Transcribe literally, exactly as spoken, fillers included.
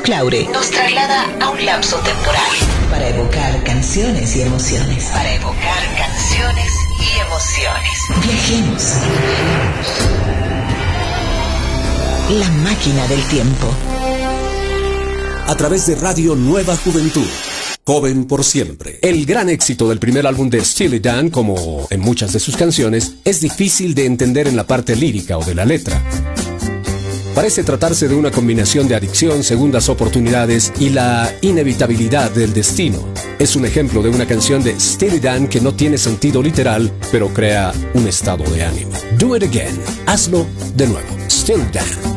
Claure nos traslada a un lapso temporal para evocar canciones y emociones. Para evocar canciones y emociones. Viajemos. La máquina del tiempo. A través de Radio Nueva Juventud. Joven por siempre. El gran éxito del primer álbum de Steely Dan, como en muchas de sus canciones, es difícil de entender en la parte lírica o de la letra. Parece tratarse de una combinación de adicción, segundas oportunidades y la inevitabilidad del destino. Es un ejemplo de una canción de Steely Dan que no tiene sentido literal, pero crea un estado de ánimo. Do it again. Hazlo de nuevo. Steely Dan.